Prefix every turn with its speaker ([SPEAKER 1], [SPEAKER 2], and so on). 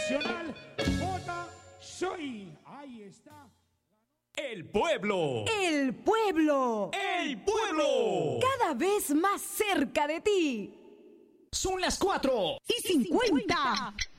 [SPEAKER 1] Nacional. Vota Soy. Ahí está.
[SPEAKER 2] El pueblo.
[SPEAKER 3] El pueblo.
[SPEAKER 2] El pueblo.
[SPEAKER 3] Cada vez más cerca de ti.
[SPEAKER 4] Son las 4:50.